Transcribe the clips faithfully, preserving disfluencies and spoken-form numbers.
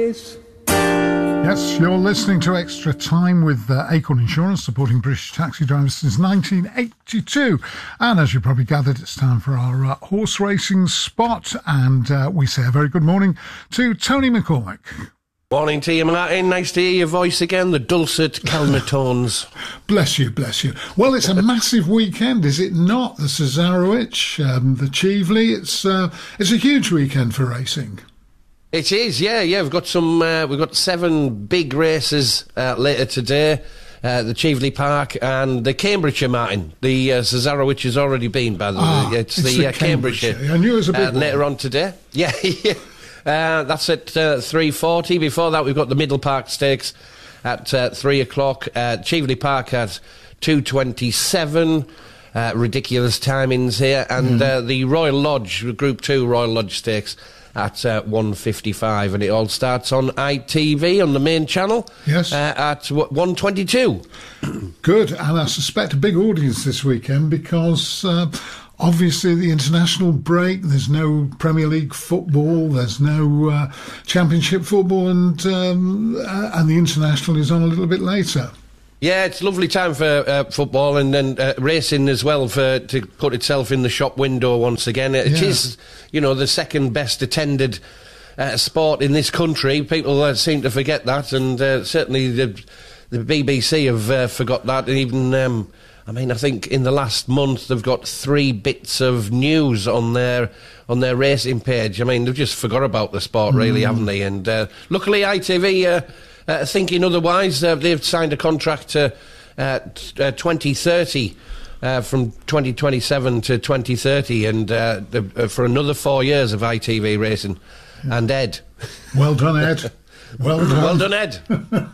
Yes, you're listening to Extra Time with uh, Acorn Insurance, supporting British taxi drivers since nineteen eighty-two. And as you probably gathered, it's time for our uh, horse racing spot. And uh, we say a very good morning to Tony McCormick. Morning to you, Martin. Nice to hear your voice again, the dulcet Kelmer tones. Bless you, bless you. Well, it's a massive weekend, is it not? The Cesarewitch, um, the Cheveley. It's uh, it's a huge weekend for racing. It is, yeah, yeah. We've got some. Uh, we've got seven big races uh, later today. Uh, the Cheveley Park and the Cambridgeshire, Martin. The uh, Cesarewitch has already been, by the way. Ah, it's, it's the, the uh, Cambridgeshire. I knew it was a big uh, one. Later on today. Yeah, yeah. Uh, that's at uh, three forty. Before that, we've got the Middle Park Stakes at uh, three o'clock. Uh, Cheveley Park at two twenty-seven. Uh, ridiculous timings here. And mm. uh, the Royal Lodge, Group two Royal Lodge Stakes, at uh, one fifty-five, and it all starts on I T V on the main channel. Yes. Uh, at one twenty-two. Good, and I suspect a big audience this weekend because uh, obviously the international break, there's no Premier League football, there's no uh, Championship football, and um, uh, and the international is on a little bit later. Yeah, it's a lovely time for uh, football and then uh, racing as well for to put itself in the shop window once again. It yeah. is, you know, the second best attended uh, sport in this country. People uh, seem to forget that, and uh, certainly the, the B B C have uh, forgot that. And even, um, I mean, I think in the last month they've got three bits of news on their on their racing page. I mean, they've just forgot about the sport, really, mm. haven't they? And uh, luckily, I T V. Uh, Uh, thinking otherwise, uh, they've signed a contract to uh, t- uh, twenty thirty, uh, from twenty twenty-seven to twenty thirty, and uh, the, uh, for another four years of I T V racing. Yeah. And Ed. Well done, Ed. Well done. Well done, Ed.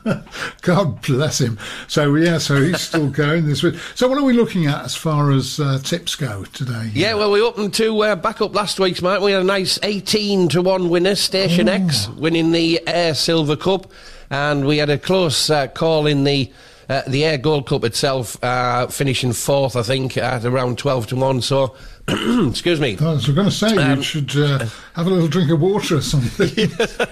God bless him. So, yeah, so he's still going this week. So what are we looking at as far as uh, tips go today? Yeah, well, we opened to uh, back up last week's, Mike. We had a nice eighteen to one winner, Station oh. X, winning the Air Silver Cup. And we had a close uh, call in the uh, the Air Gold Cup itself, uh, finishing fourth, I think, at around twelve to one. So, excuse me. I was going to say, um, you should uh, have a little drink of water or something.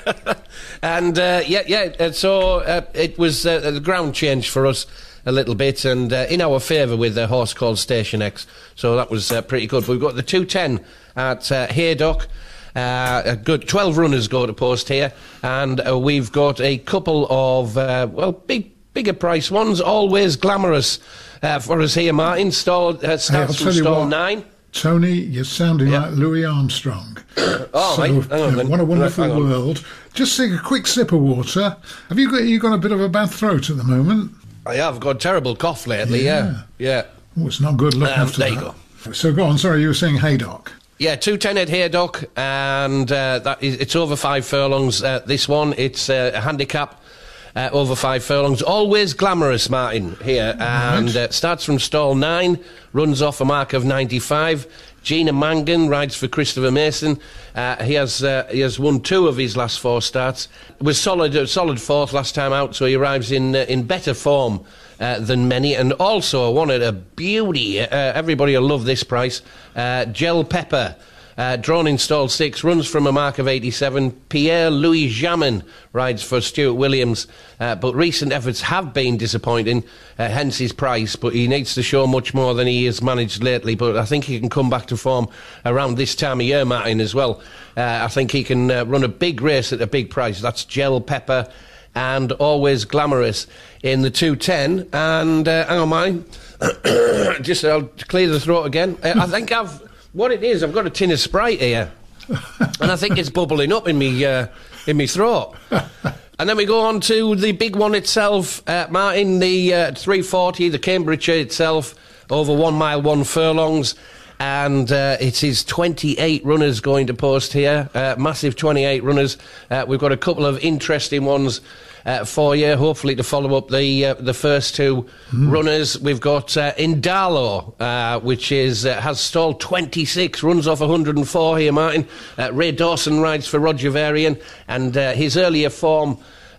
and, uh, yeah, yeah, so uh, it was uh, the ground changed for us a little bit, and uh, in our favour with a horse called Station X. So that was uh, pretty good. We've got the two ten at uh, Haydock. Uh, a good twelve runners go to post here, and uh, we've got a couple of, uh, well, big, bigger price ones, Always Glamorous uh, for us here, Martin. Stall, uh, starts hey, from stall what, nine. Tony, you're sounding yeah. like Louis Armstrong. oh, so, right. Hang on, uh, then. What a wonderful right, world. Just take a quick sip of water. Have you got, you got a bit of a bad throat at the moment? I have got a terrible cough lately, yeah. Yeah. yeah. Oh, it's not good. Look um, after there that. You go. So go on, sorry, you were saying Haydock. Yeah, two ten at Haydock, and uh, that is, it's over five furlongs. Uh, this one, it's uh, a handicap uh, over five furlongs. Always Glamorous, Martin, here, and right. uh, starts from stall nine, runs off a mark of ninety-five. Gina Mangan rides for Christopher Mason. Uh, he has uh, he has won two of his last four starts. Was solid uh, solid fourth last time out, so he arrives in uh, in better form Uh, than many, and also wanted a beauty. Uh, everybody will love this price. Uh, Gel Pepper, uh, drawn in stall six, runs from a mark of eighty-seven. Pierre Louis Jamin rides for Stuart Williams, uh, but recent efforts have been disappointing, uh, hence his price. But he needs to show much more than he has managed lately. But I think he can come back to form around this time of year, Martin, as well. Uh, I think he can uh, run a big race at a big price. That's Gel Pepper and Always Glamorous in the two ten. And uh, hang on, mine. Just I'll clear the throat again. Uh, I think I've what it is. I've got a tin of Sprite here, and I think it's bubbling up in me uh, in me throat. And then we go on to the big one itself, uh, Martin. The uh, three forty, the Cambridgeshire itself, over one mile, one furlongs. And uh, it is twenty-eight runners going to post here, uh, massive twenty-eight runners. Uh, we've got a couple of interesting ones uh, for you, hopefully to follow up the uh, the first two mm. runners. We've got uh, Indalo, uh, which is uh, has stalled twenty-six, runs off one hundred and four here, Martin. Uh, Ray Dawson rides for Roger Varian, and uh, his earlier form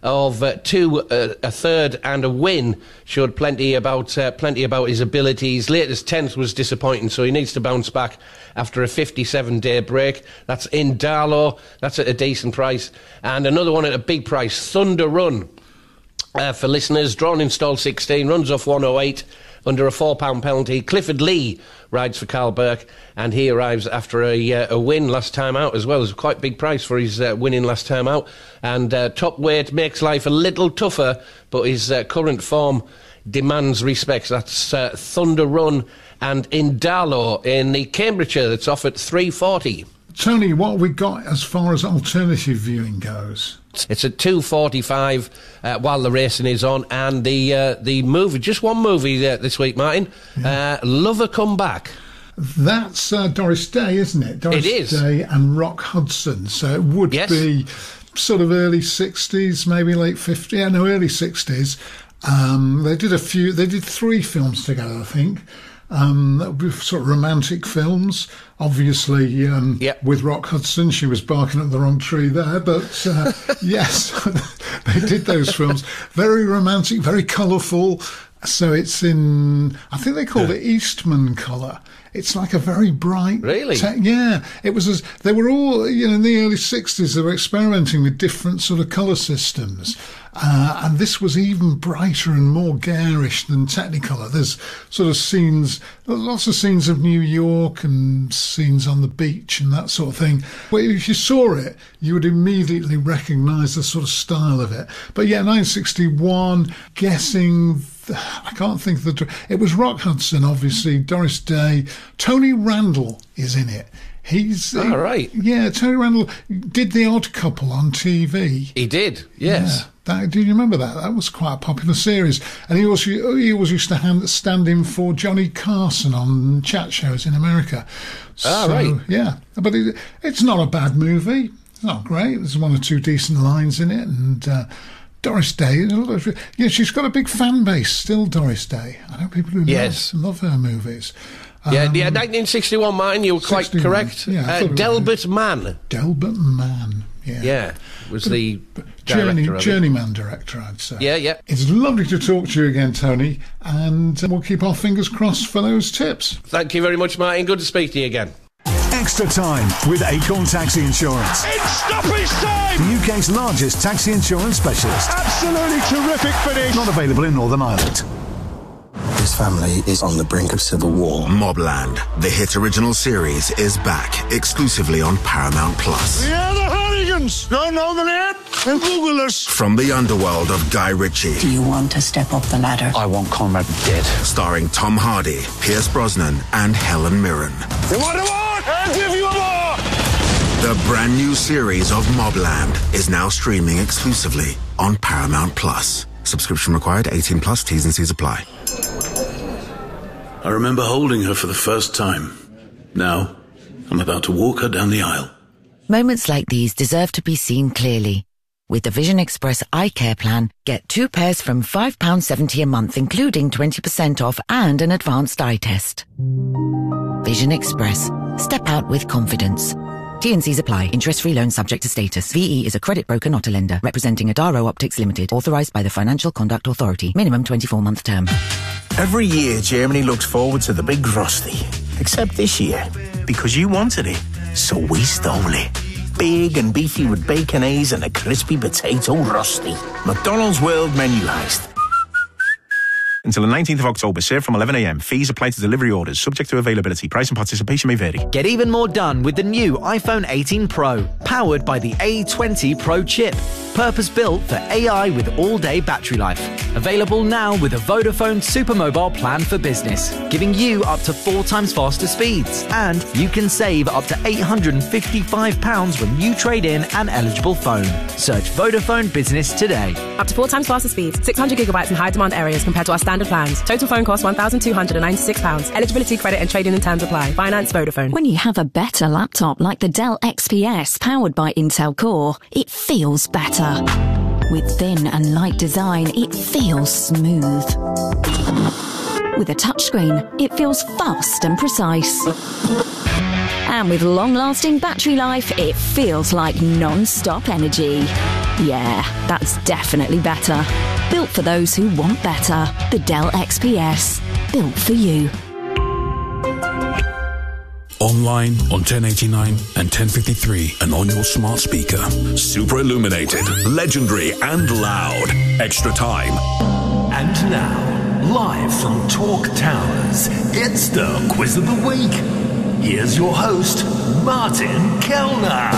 of uh, two, uh, a third and a win showed plenty about uh, plenty about his abilities. Latest tenth was disappointing, so he needs to bounce back after a fifty-seven day break. That's Indalo. That's at a decent price. And another one at a big price, Thunder Run. Uh, for listeners, drawn in stall sixteen, runs off one oh eight under a four pound penalty. Clifford Lee rides for Carl Burke, and he arrives after a, uh, a win last time out as well. It's quite a big price for his uh, winning last time out. And uh, top weight makes life a little tougher, but his uh, current form demands respect. That's uh, Thunder Run and Indalo in the Cambridgeshire that's off at three forty. Tony, what have we got as far as alternative viewing goes? It's at two forty-five uh, while the racing is on, and the uh, the movie, just one movie uh, this week, Martin, yeah. uh, Lover Come Back. That's uh, Doris Day, isn't it? Doris it is. Day and Rock Hudson, so it would yes. be sort of early sixties, maybe late fifties, yeah, no, early sixties. Um, they did a few, they did three films together, I think. Um, that would be sort of romantic films. Obviously, um, yep. with Rock Hudson, she was barking at the wrong tree there. But uh, yes, they did those films. Very romantic, very colourful. So it's in, I think they called yeah. it Eastman colour. It's like a very bright... Really? Te- yeah. It was as... They were all, you know, in the early sixties, they were experimenting with different sort of colour systems. Uh, and this was even brighter and more garish than Technicolor. There's sort of scenes, lots of scenes of New York and scenes on the beach and that sort of thing. But if you saw it, you would immediately recognise the sort of style of it. But yeah, nineteen sixty-one, guessing... I can't think of the... It was Rock Hudson, obviously, Doris Day. Tony Randall is in it. He's... All he, right. Yeah, Tony Randall did The Odd Couple on T V. He did, yes. Yeah. That, do you remember that? That was quite a popular series. And he also, he always used to hand, stand in for Johnny Carson on chat shows in America. Ah, so, right. Yeah. But it, it's not a bad movie. It's not great. There's one or two decent lines in it. And... Uh, Doris Day, yeah, she's got a big fan base still, Doris Day. I know people who yes. love, love her movies. Yeah, um, yeah, nineteen sixty-one, Martin, you were quite sixty-one, correct. Yeah, uh, Delbert Mann. Delbert Mann, yeah. Yeah, was but, the Journey, director of Journeyman director, I'd say. Yeah, yeah. It's lovely to talk to you again, Tony, and we'll keep our fingers crossed for those tips. Thank you very much, Martin. Good to speak to you again. Extra time with Acorn Taxi Insurance. It's stoppage time! The U K's largest taxi insurance specialist. Absolutely terrific finish. Not available in Northern Ireland. This family is on the brink of civil war. Mobland, the hit original series, is back exclusively on Paramount Plus. We are the Hardigans. Don't know the name? Then Google us. From the underworld of Guy Ritchie. Do you want to step up the ladder? I want Conrad dead. Starring Tom Hardy, Pierce Brosnan, and Helen Mirren. You want a war? I'll give you a war! The brand new series of Mobland is now streaming exclusively on Paramount Plus. Subscription required, eighteen plus, T's and C's apply. I remember holding her for the first time. Now, I'm about to walk her down the aisle. Moments like these deserve to be seen clearly. With the Vision Express Eye Care Plan, get two pairs from five pounds seventy a month, including twenty percent off and an advanced eye test. Vision Express. Step out with confidence. T and C's apply. Interest-free loan subject to status. V E is a credit broker, not a lender. Representing Adaro Optics Limited. Authorised by the Financial Conduct Authority. Minimum twenty-four month term. Every year, Germany looks forward to the big Frosty. Except this year. Because you wanted it. So we stole it. Big and beefy with bacon A's and a crispy potato rusty. McDonald's World Menu Heist. Until the nineteenth of October, served from eleven a.m. Fees apply to delivery orders, subject to availability. Price and participation may vary. Get even more done with the new iPhone eighteen Pro, powered by the A twenty Pro chip. Purpose-built for A I with all-day battery life. Available now with a Vodafone Supermobile plan for business, giving you up to four times faster speeds. And you can save up to eight hundred fifty-five pounds when you trade in an eligible phone. Search Vodafone Business today. Up to four times faster speeds, six hundred gigabytes in high-demand areas compared to our standard plans. Total phone cost one thousand two hundred ninety-six pounds. Eligibility, credit and trading and terms apply. Finance Vodafone. When you have a better laptop like the Dell X P S powered by Intel Core, it feels better. With thin and light design, it feels smooth. With a touchscreen, it feels fast and precise. And with long-lasting battery life, it feels like non-stop energy. Yeah, that's definitely better. Built for those who want better. The Dell X P S. Built for you. Online on ten eighty-nine and ten fifty-three and on your smart speaker. Super illuminated, legendary and loud. Extra time. And now, live from Talk Towers, it's the Quiz of the Week. Here's your host, Martin Kellner.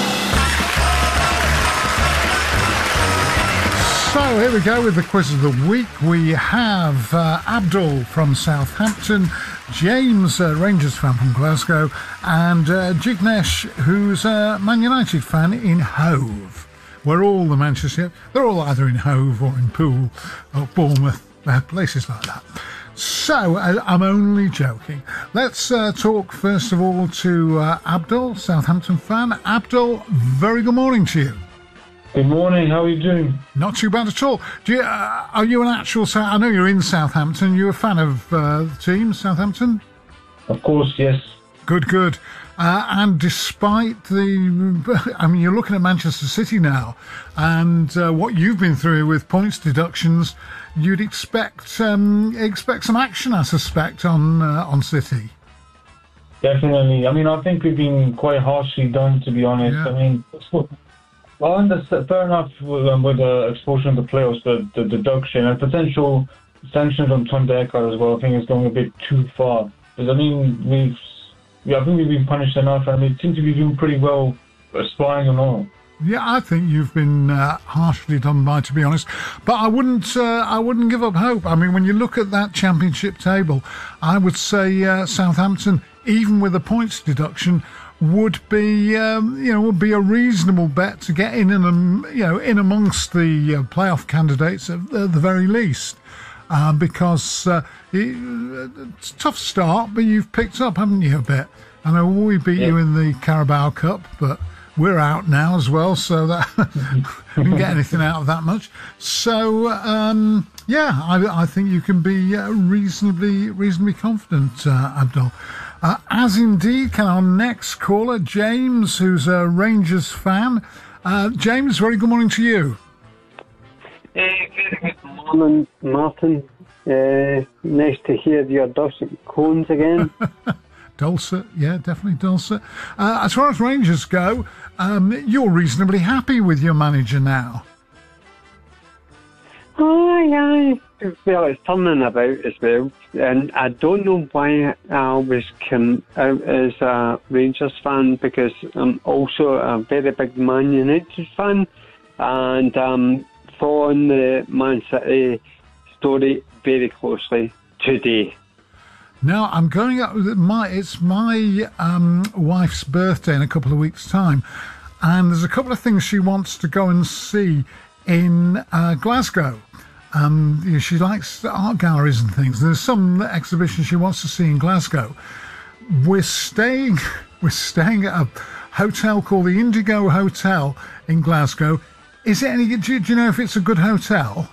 So here we go with the Quiz of the Week. We have uh, Abdul from Southampton, James, uh, Rangers fan from Glasgow, and uh, Jignesh, who's a Man United fan in Hove. We're all the Manchester, they're all either in Hove or in Poole or Bournemouth, uh, places like that. So, uh, I'm only joking. Let's uh, talk first of all to uh, Abdul, Southampton fan. Abdul, very good morning to you. Good morning, how are you doing? Not too bad at all. Do you, uh, are you an actual... I know you're in Southampton. You're a fan of uh, the team, Southampton? Of course, yes. Good, good. Uh, and despite the... I mean, you're looking at Manchester City now, and uh, what you've been through with points deductions, you'd expect um, expect some action, I suspect, on uh, on City. Definitely. I mean, I think we've been quite harshly done, to be honest. Yeah. I mean... Well, understand, fair enough with, um, with the expulsion of the playoffs, the, the deduction and potential sanctions on Tom Decker as well. I think it's going a bit too far. Because I mean, we've, yeah, I think we've been punished enough, and I mean, it seems to be doing pretty well, spying and all. Yeah, I think you've been uh, harshly done by, to be honest. But I wouldn't, uh, I wouldn't give up hope. I mean, when you look at that championship table, I would say uh, Southampton, even with a points deduction, would be, um, you know, would be a reasonable bet to get in and um, you know in amongst the uh, playoff candidates at, at the very least, uh, because uh, it, it's a tough start, but you've picked up, haven't you, a bit? I know we beat yeah. you in the Carabao Cup, but we're out now as well, so that we didn't get anything out of that much. So um, yeah, I, I think you can be uh, reasonably reasonably confident, uh, Abdul. Uh, as indeed can our next caller, James, who's a Rangers fan. Uh, James, very good morning to you. Uh, very good morning, Martin. Uh, nice to hear your dulcet tones again. Dulcet, yeah, definitely dulcet. Uh, as far as Rangers go, um, you're reasonably happy with your manager now. Aye, aye. Well, it's turning about as well, and I don't know why I always come out as a Rangers fan, because I'm also a very big Man United fan, and um, following the Man City story very closely today. Now, I'm going up with my, it's my um, wife's birthday in a couple of weeks' time, and there's a couple of things she wants to go and see in uh, Glasgow. Um, you know, she likes art galleries and things. There's some exhibition she wants to see in Glasgow. We're staying, we're staying at a hotel called the Indigo Hotel in Glasgow. Is it any? Do you, do you know if it's a good hotel?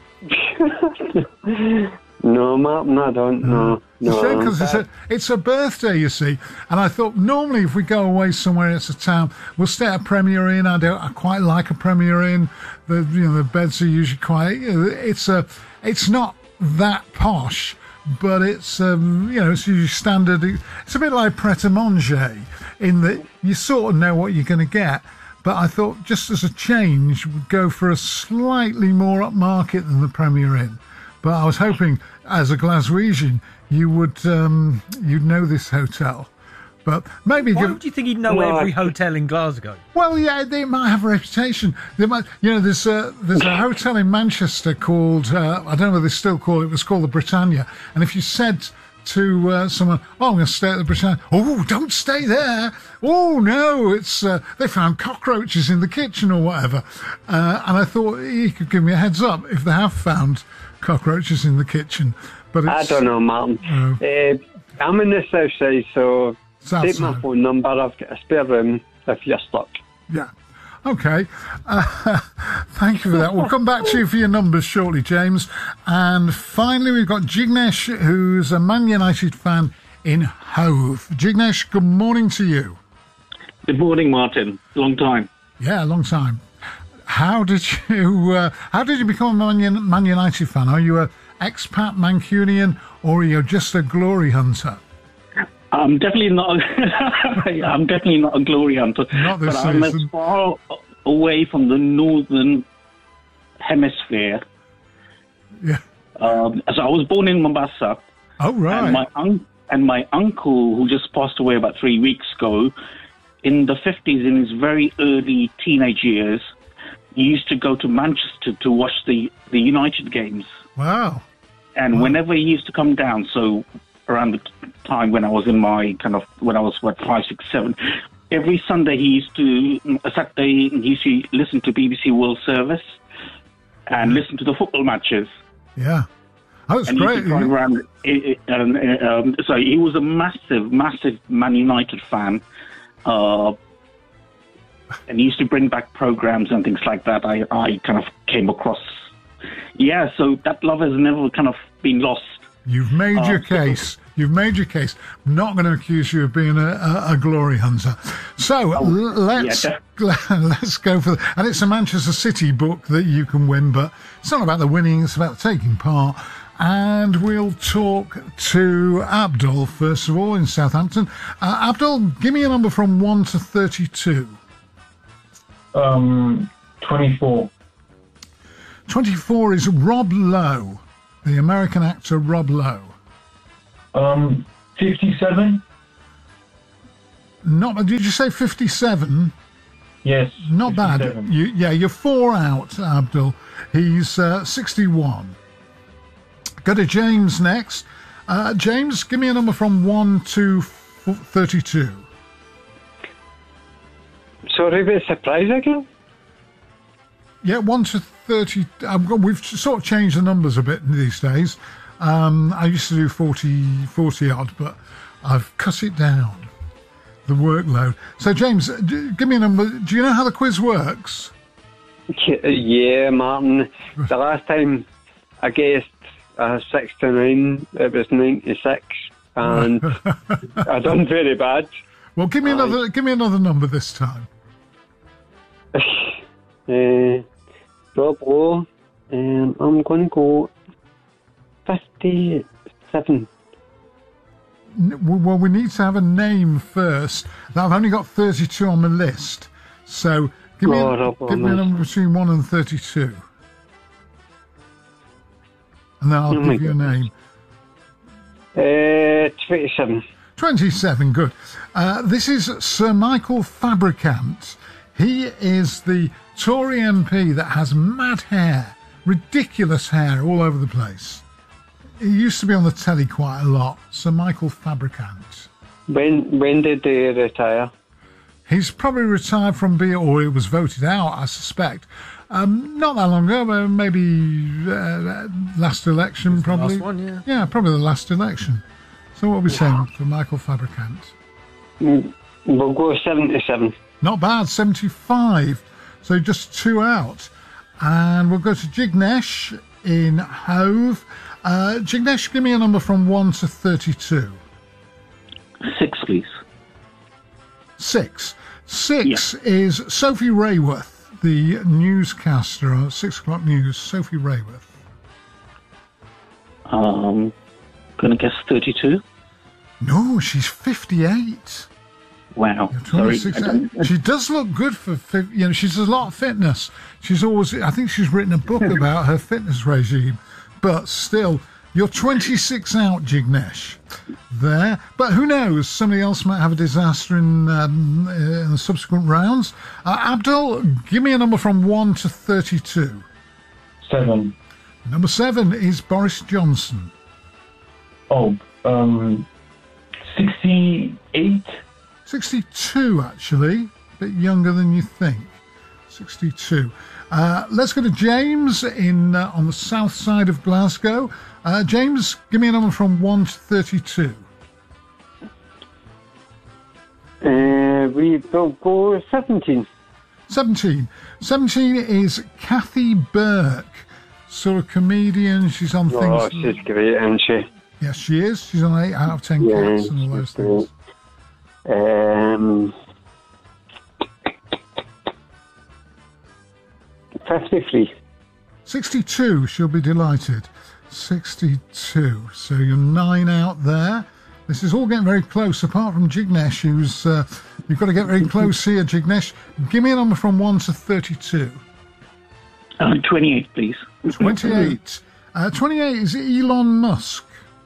No, Martin, I don't know. No, because it's a, it's a birthday, you see. And I thought normally if we go away somewhere, it's a town, we'll stay at a Premier Inn. I don't, I quite like a Premier Inn. The you know the beds are usually quite. It's a, it's not that posh, but it's um, you know it's usually standard. It's a bit like Pret-a-Manger in that you sort of know what you're going to get. But I thought just as a change, we'd go for a slightly more upmarket than the Premier Inn. But I was hoping, as a Glaswegian, you would um, you'd know this hotel. But maybe why give, do you think he'd know well, every hotel in Glasgow? Well, yeah, they might have a reputation. They might, you know, there's a there's a hotel in Manchester called uh, I don't know whether they still call it. It was called the Britannia. And if you said to uh, someone, "Oh, I'm going to stay at the Britannia," "Oh, don't stay there." "Oh no, it's uh, they found cockroaches in the kitchen or whatever." Uh, and I thought he could give me a heads up if they have found cockroaches in the kitchen. But it's, I don't know, Martin. Uh, uh, I'm in the south side, so south take side. My phone number. I've got a spare room if you're stuck. Yeah. Okay. Uh, thank you for that. We'll come back to you for your numbers shortly, James. And finally, we've got Jignesh, who's a Man United fan in Hove. Jignesh, good morning to you. Good morning, Martin. Long time. Yeah, long time. how did you uh, how did you become a Man, Man United fan? Are you a expat Mancunian or are you just a glory hunter? I'm definitely not. I'm definitely not a glory hunter. Not this but I'm season. as far away from the northern hemisphere. Yeah. Um, so I was born in Mombasa. Oh right. And my un- and my uncle, who just passed away about three weeks ago, in the fifties, in his very early teenage years, he used to go to Manchester to watch the the United games. Wow. And wow. whenever he used to come down, so around the time when I was in my kind of when I was what five, six, seven. Every Sunday he used to a Saturday he used to listen to B B C World Service and listen to the football matches. Yeah, oh, that's and great. He used to drive around, um, um, so he was a massive, massive Man United fan, uh, and he used to bring back programs and things like that. I, I kind of came across. Yeah, so that love has never kind of been lost. You've made Uh, your case. You've made your case. I'm not going to accuse you of being a, a, a glory hunter. So Oh, l- let's yeah, let's go for the, and it's a Manchester City book that you can win, but it's not about the winning. It's about taking part. And we'll talk to Abdul first of all in Southampton. Uh, Abdul, give me a number from one to thirty-two. Um, twenty-four. Twenty-four is Rob Lowe, the American actor Rob Lowe. Um, fifty-seven. Not. Did you say fifty-seven? Yes. Not bad. You, yeah, you're four out, Abdul. He's uh, sixty-one. Go to James next. Uh, James, give me a number from one to thirty-two. Sorry, what's the prize again? Yeah, one to thirty. I've got, we've sort of changed the numbers a bit these days. Um, I used to do forty, forty odd, but I've cut it down, the workload. So, James, d- give me a number. Do you know how the quiz works? Yeah, Martin. The last time I guessed uh, sixty-nine, it was ninety-six, and I done very bad. Well, give me Aye. another. Give me another number this time. Uh, Rob Lowe, um, I'm going to go fifty-seven. N- Well, we need to have a name first. Now, I've only got thirty-two on my list, so give me, Oh, a, Rob give me a Lowe. number between one and thirty-two, and then I'll Oh my give you a name. Uh, twenty-seven. twenty-seven, good. Uh, this is Sir Michael Fabricant. He is the Tory M P that has mad hair, ridiculous hair all over the place. He used to be on the telly quite a lot. Sir Michael Fabricant. When when did they retire? He's probably retired from being, or it was voted out, I suspect. Um, not that long ago, but maybe uh, last election, probably. last one, yeah. Yeah, probably the last election. So what are we saying for Michael Fabricant? Mm, We'll go seventy-seven. Not bad, seventy-five. So just two out. And we'll go to Jignesh in Hove. Uh, Jignesh, give me a number from one to thirty-two. Six, please. Six. Six is Sophie Rayworth, the newscaster on Six O'Clock News. Sophie Rayworth. Um, gonna guess thirty-two. No, she's fifty-eight. Wow. Sorry. twenty-six. I don't- She does look good for, fi- you know, she's a lot of fitness. She's always, I think she's written a book about her fitness regime. But still, you're twenty-six out, Jignesh. There. But who knows? Somebody else might have a disaster in, um, uh, in the subsequent rounds. Uh, Abdul, give me a number from one to thirty-two. Seven. Number seven is Boris Johnson. Oh, um, sixty-eight. sixty-two, actually. A bit younger than you think. sixty-two. Uh, let's go to James in uh, on the south side of Glasgow. Uh, James, give me a number from one to thirty-two. Uh, we will go seventeen. seventeen. seventeen is Kathy Burke, sort of comedian. She's on Oh, things. she's great, isn't she? Yes, she is. She's on eight out of ten Yeah, cats and all those she's things. Um, fifty-three. sixty-two, she'll be delighted. sixty-two. So you're nine out there. This is all getting very close, apart from Jignesh, who's... Uh, you've got to get very close here, Jignesh. Give me a number from one to thirty-two. Uh, twenty-eight, please. twenty-eight. Uh, twenty-eight is Elon Musk.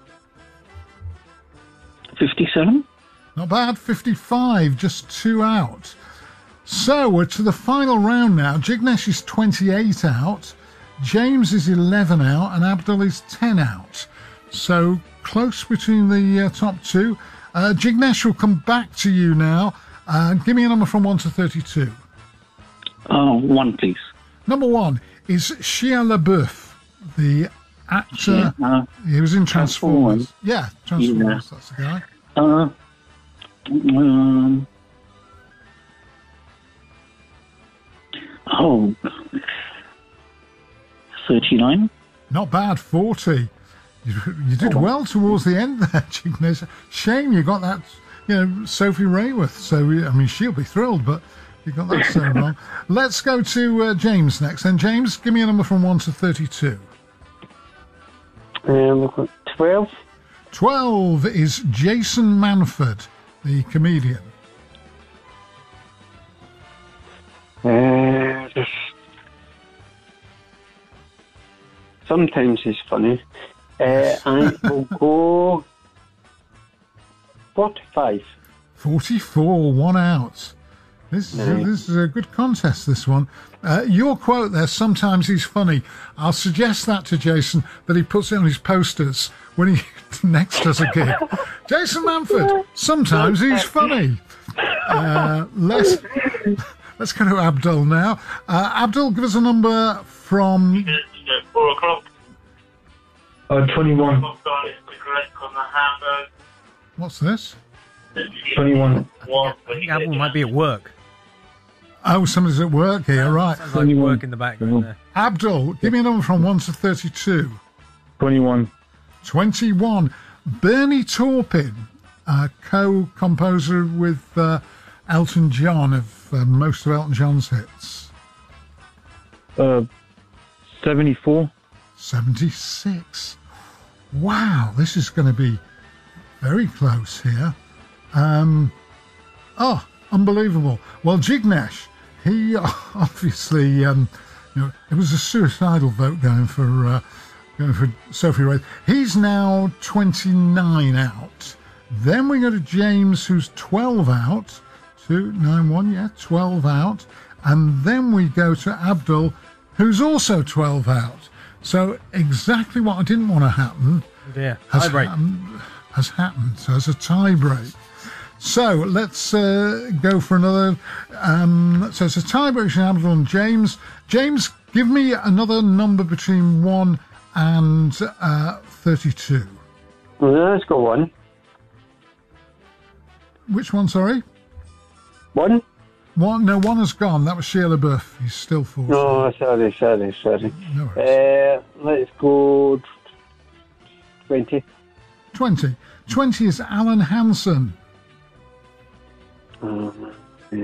fifty-seven. Not bad. fifty-five, just two out. So we're to the final round now. Jignesh is twenty-eight out, James is eleven out, and Abdul is ten out. So close between the uh, top two. Uh, Jignesh will come back to you now. Uh, give me a number from one to thirty-two. Uh, one, please. Number one is Shia LaBeouf, the actor. Yeah, uh, he was in Transformers. Transformers. Yeah, Transformers, Yeah. that's the guy. Uh, um, oh, thirty-nine. Not bad, forty. You, you did well towards the end there, Jignesh. Shame you got that, you know, Sophie Rayworth. So, I mean, she'll be thrilled, but you got that so wrong. Let's go to uh, James next. Then, James, give me a number from one to thirty-two. Um, twelve. twelve is Jason Manford, the comedian. Uh, just... Sometimes he's funny. Uh, I will go forty-five. forty-four, one out. This, Nice. this is a good contest, this one. Uh, your quote there, sometimes he's funny. I'll suggest that to Jason, that he puts it on his posters when he next does a gig. Jason Manford, sometimes he's funny. Uh, let's, let's go to Abdul now. Uh, Abdul, give us a number from... Four o'clock. Uh, twenty-one. What's this? twenty-one. I think Apple might be at work. Oh, somebody's at work here, right. Sounds like work in the background there. Abdul, give me a number from one to thirty-two. twenty-one. twenty-one. Bernie Taupin, uh, co-composer with uh, Elton John of uh, most of Elton John's hits. Uh, seventy-four. seventy-six. Wow, this is going to be very close here. Um, oh, unbelievable. Well, Jignesh, he obviously, um, you know, it was a suicidal vote going for uh, going for Sophie Wraith. He's now twenty-nine out. Then we go to James, who's twelve out. Two, nine, one, yeah, twelve out. And then we go to Abdul, who's also twelve out. So exactly what I didn't want to happen Yeah, has, tie break. happened, has happened. So it's a tie break. So let's uh, go for another. Um, so it's a tie break between Abdul and James. James, give me another number between one and uh, thirty-two. Well, let's go one. Which one, sorry? One? One, no, one has gone. That was Shia LaBeouf. He's still fourth. No, sorry, sorry, sorry. No uh, let's go twenty. twenty. twenty is Alan Hansen. Um, uh,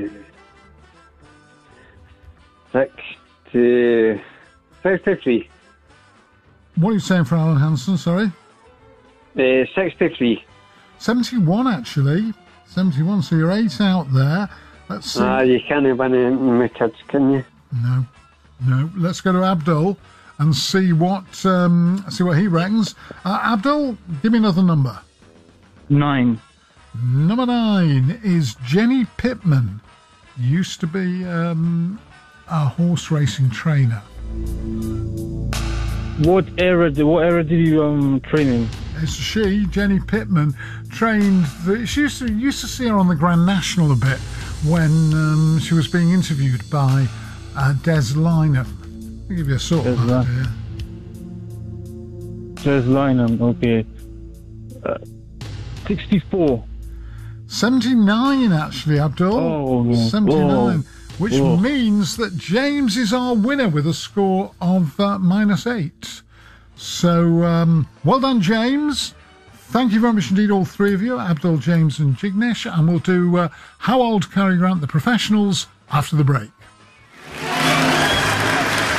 six to sixty-three. What are you saying for Alan Hansen, sorry? Uh, sixty-three. seventy-one, actually. seventy-one, so you're eight out there. Let's see. Ah, you can't win it in my kids, can you? No, no. Let's go to Abdul and see what um, see what he reckons. Uh, Abdul, give me another number. Nine. Number nine is Jenny Pittman. Used to be um, a horse racing trainer. What era? Did, what era did you um train in? It's she, Jenny Pittman, trained. The, she used to used to see her on the Grand National a bit when um, she was being interviewed by uh, Des Lynam. I'll give you a sort of Des idea. Des Lynam, okay. Uh, sixty-four. seventy-nine, actually, Abdul. Oh, yeah. seventy-nine, Oh. which Oh. means that James is our winner with a score of uh, minus eight. So, um, well done, James. Thank you very much indeed, all three of you, Abdul, James and Jignesh. And we'll do uh, How Old Cary Grant, The Professionals, after the break.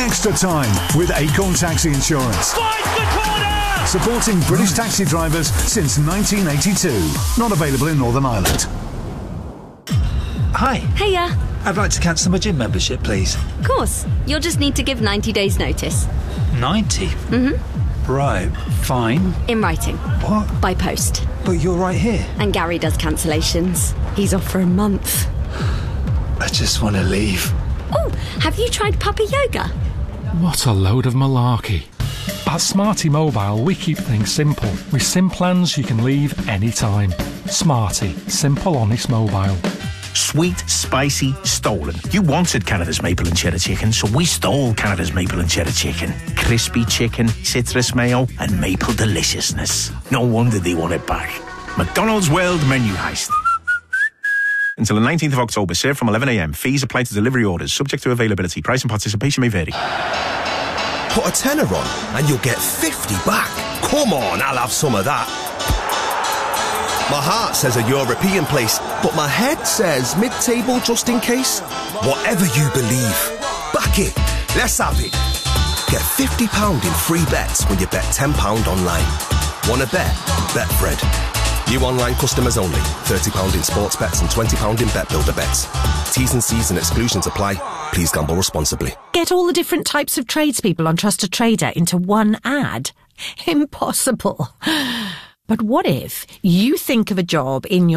Extra Time with Acorn Taxi Insurance. Supporting British taxi drivers since nineteen eighty-two. Not available in Northern Ireland. Hi. Hiya. I'd like to cancel my gym membership, please. Of course. You'll just need to give ninety days notice. ninety? Mm-hmm. Right, fine. In writing. What? By post. But you're right here. And Gary does cancellations. He's off for a month. I just want to leave. Oh, have you tried puppy yoga? What a load of malarkey. At Smarty Mobile, we keep things simple. With SIM plans you can leave anytime. Smarty. Simple, honest mobile. Sweet, spicy, stolen. You wanted Canada's maple and cheddar chicken, so we stole Canada's maple and cheddar chicken. Crispy chicken, citrus mayo, and maple deliciousness. No wonder they want it back. McDonald's World Menu Heist. Until the nineteenth of October, served from eleven a m. Fees apply to delivery orders, subject to availability. Price and participation may vary. Put a tenner on and you'll get fifty back. Come on, I'll have some of that. My heart says a European place, but my head says mid-table just in case. Whatever you believe. Back it. Let's have it. Get fifty pounds in free bets when you bet ten pounds online. Wanna bet? Betfred. New online customers only. thirty pounds in sports bets and twenty pounds in Bet Builder bets. T's and C's and exclusions apply. Please gamble responsibly. Get all the different types of tradespeople on Trusted Trader into one ad? Impossible. But what if you think of a job in your